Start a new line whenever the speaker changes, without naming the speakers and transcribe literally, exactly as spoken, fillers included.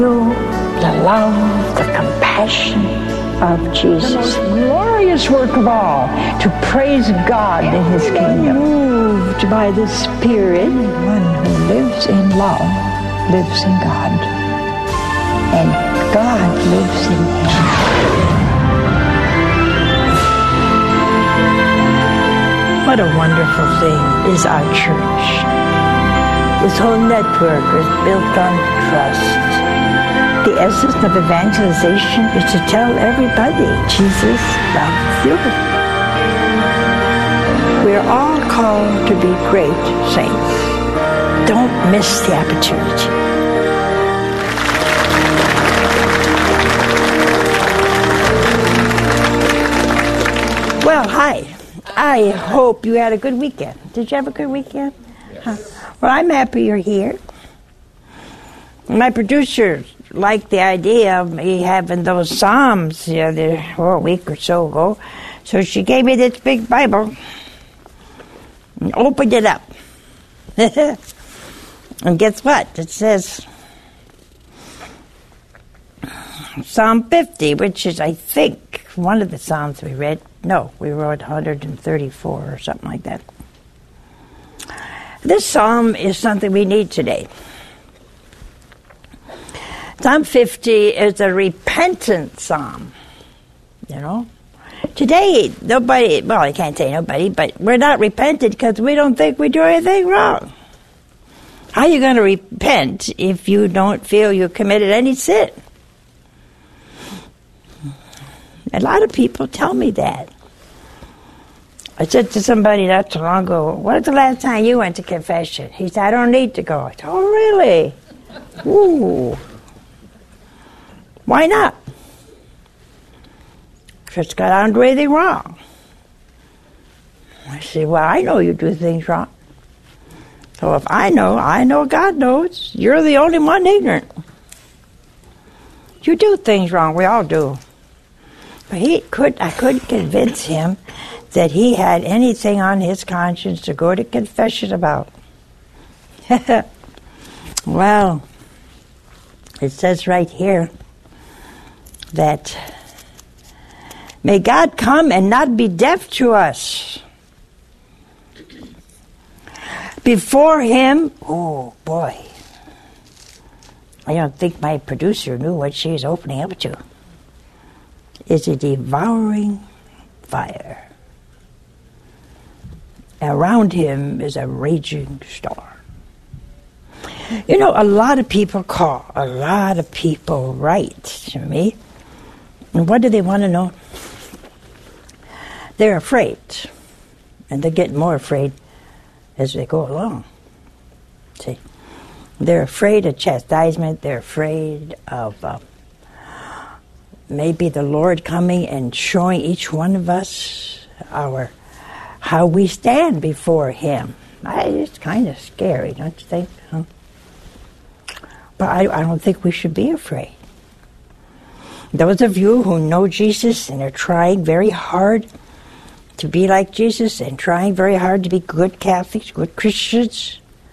The love, the compassion of Jesus.
The most glorious work of all, to praise God in His kingdom.
Moved by the Spirit, one who lives in love lives in God, and God lives in him. What a wonderful thing is our church. This whole network is built on trust. The essence of evangelization is to tell everybody Jesus loves you. We're all called to be great saints. Don't miss the opportunity. Well, hi. I hope you had a good weekend. Did you have a good weekend? Yes. Huh. Well, I'm happy you're here. My producer liked the idea of me having those Psalms the other well, a week or so ago. So she gave me this big Bible and opened it up. And guess what? It says Psalm fifty, which is, I think, one of the Psalms we read. No, we wrote one hundred thirty-four or something like that. This Psalm is something we need today. Psalm fifty is a repentant psalm, you know. Today, nobody, well, I can't say nobody, but we're not repentant because we don't think we do anything wrong. How are you going to repent if you don't feel you committed any sin? A lot of people tell me that. I said to somebody not too long ago, when's the last time you went to confession? He said, I don't need to go. I said, oh, really? Ooh. Why not? Because I don't do anything wrong. I said, well, I know you do things wrong. So if I know, I know God knows. You're the only one ignorant. You do things wrong. We all do. But he could, I couldn't convince him that he had anything on his conscience to go to confession about. Well, it says right here that may God come and not be deaf to us. Before him, oh boy, I don't think my producer knew what she was opening up to. Is a devouring fire. Around him is a raging storm. You know, a lot of people call, a lot of people write to me. And what do they want to know? They're afraid. And they get more afraid as they go along. See, they're afraid of chastisement. They're afraid of uh, maybe the Lord coming and showing each one of us our how we stand before Him. I, it's kind of scary, don't you think? Huh? But I, I don't think we should be afraid. Those of you who know Jesus and are trying very hard to be like Jesus and trying very hard to be good Catholics, good Christians,